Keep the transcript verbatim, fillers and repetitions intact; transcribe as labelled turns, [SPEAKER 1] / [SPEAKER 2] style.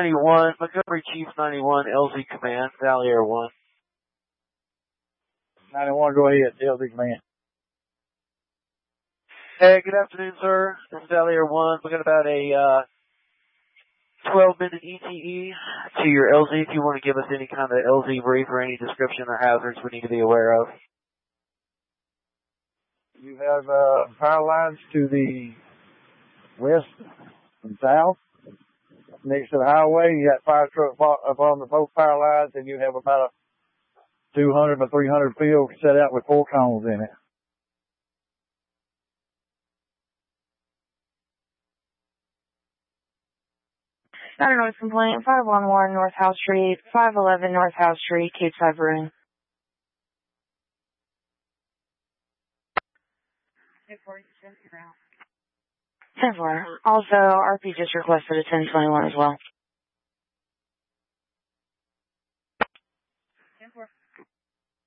[SPEAKER 1] ninety-one, Montgomery Chief ninety-one, L Z Command, Valley Air one.
[SPEAKER 2] ninety-one, go ahead, L Z Command.
[SPEAKER 1] Hey, good afternoon, sir. This is Valley Air one. We got about a uh, twelve minute E T E to your L Z if you want to give us any kind of L Z brief or any description or hazards we need to be aware of.
[SPEAKER 2] You have uh, power lines to the west and south. Next to the highway, you got fire truck up on the both power lines, and you have about a two hundred by three hundred field set out with four cones in it.
[SPEAKER 3] Center Noise Complaint, five one one North House Street, five eleven North House Street, Cape Side Brewing. ten four. Also, R P just requested a ten twenty-one as well. ten four.